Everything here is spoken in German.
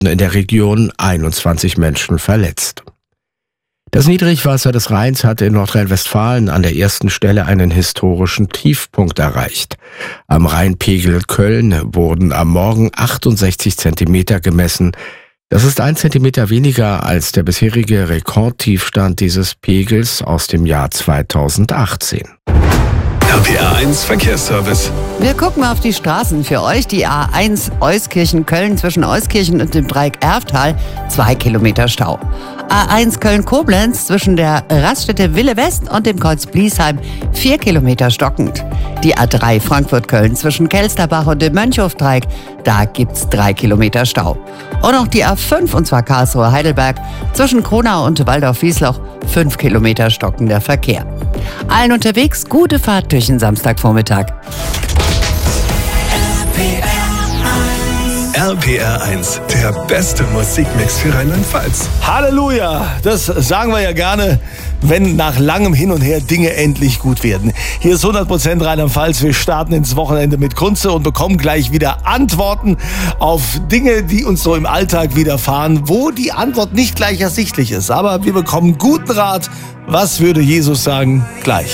in der Region 21 Menschen verletzt. Das Niedrigwasser des Rheins hatte in Nordrhein-Westfalen an der ersten Stelle einen historischen Tiefpunkt erreicht. Am Rheinpegel Köln wurden am Morgen 68 Zentimeter gemessen. Das ist 1 Zentimeter weniger als der bisherige Rekordtiefstand dieses Pegels aus dem Jahr 2018. RPR 1 Verkehrsservice. Wir gucken auf die Straßen für euch. Die A1 Euskirchen-Köln zwischen Euskirchen und dem Dreieck Erftal, 2 Kilometer Stau. A1 Köln-Koblenz zwischen der Raststätte Wille West und dem Kreuz Bliesheim, 4 Kilometer stockend. Die A3 Frankfurt-Köln zwischen Kelsterbach und dem Mönchhof-Dreieck, da gibt's 3 Kilometer Stau. Und auch die A5, und zwar Karlsruhe-Heidelberg, zwischen Kronau und Waldorf-Wiesloch, 5 Kilometer stockender Verkehr. Allen unterwegs gute Fahrt durch den Samstagvormittag. RPR 1, der beste Musikmix für Rheinland-Pfalz. Halleluja! Das sagen wir ja gerne, wenn nach langem Hin und Her Dinge endlich gut werden. Hier ist 100% Rheinland-Pfalz. Wir starten ins Wochenende mit Kunze und bekommen gleich wieder Antworten auf Dinge, die uns so im Alltag widerfahren, wo die Antwort nicht gleich ersichtlich ist. Aber wir bekommen guten Rat. Was würde Jesus sagen? Gleich.